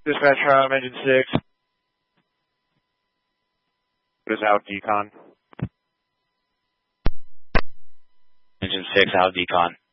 Dispatch engine 6. What is out decon? Engine 6, out decon.